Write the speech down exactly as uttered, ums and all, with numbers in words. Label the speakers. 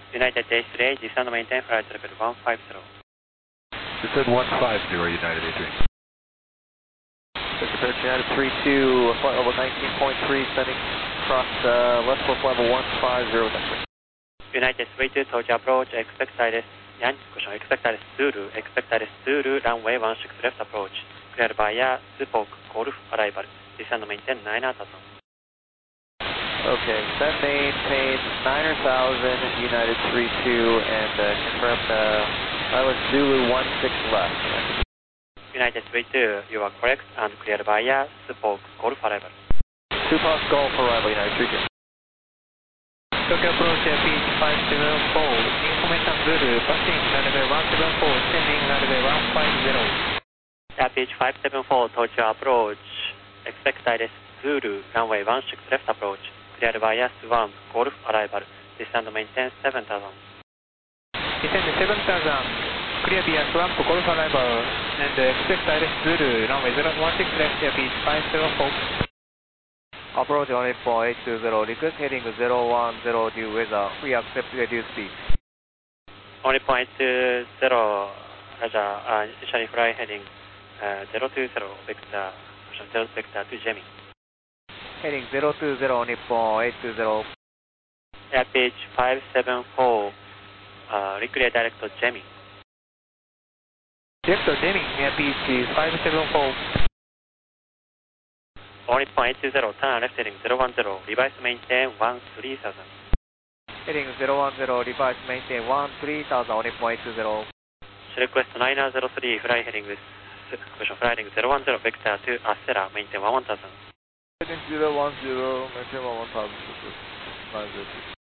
Speaker 1: United A three, descend and maintain flight level one five zero.
Speaker 2: Descend one five zero, United A three.
Speaker 3: Approach United three two, flight level nineteen point three, sending across uh, left slope level one five zero.
Speaker 1: United three two, Tokyo approach, expect Iris, Yankee cushion, expect Iris Zulu, expect Iris Zulu, runway one six left approach, cleared via Spoke, Golf arrival, descend and maintain nine thousand.
Speaker 3: Okay, send maintain niner thousand, United three two, and uh, confirm uh, I was Zulu one six left.
Speaker 1: United three two, you are correct and cleared via Spoke, Golf arrival.
Speaker 3: Spoke, Golf arrival, United three two.
Speaker 4: Tokyo approach P H five seven four, information Zulu, passing runway one seven four, sending runway one five zero.
Speaker 1: P H five seven four, Tokyo approach, expect Iris Zulu, runway one six left approach, cleared via Swamp, Golf arrival, descend and maintain seven thousand.
Speaker 4: Descend seven thousand, clear via Swamp, Golf arrival, and expect Iris Zulu, runway one six left, P H five seven four.
Speaker 3: Approach only for eight two zero, request heading zero one zero due weather, we accept reduced speed.
Speaker 1: Only point two zero, Roger, uh, initially fly heading uh, zero two zero, vector, zero vector to Gemini.
Speaker 3: Heading zero two zero, Nippon eight two zero.
Speaker 1: Air P H five seven four, uh, reclear direct to Gemini.
Speaker 4: Direct to Gemini, Air P H five seven four.
Speaker 1: Only point two zero, turn left heading zero one zero, revise maintain one three thousand.
Speaker 3: Heading zero one zero, revise maintain one three thousand, only point two zero.
Speaker 1: Request niner zero three, fly heading with, fly heading zero one zero, vector to Acera, maintain one one thousand.
Speaker 3: Heading zero one zero, maintain one one thousand.